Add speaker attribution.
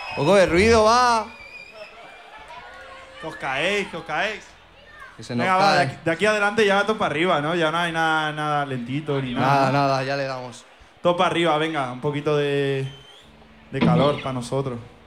Speaker 1: Un poco de ruido, va.
Speaker 2: Que os caéis, que os caéis.
Speaker 1: Que se nos
Speaker 2: Venga, va,
Speaker 1: cae.
Speaker 2: de aquí adelante ya todo para arriba, ¿no? Ya no hay nada lentito ni
Speaker 1: Nada,
Speaker 2: nada.
Speaker 1: nada, ya le damos.
Speaker 2: Todo para arriba, venga, un poquito de calor para nosotros.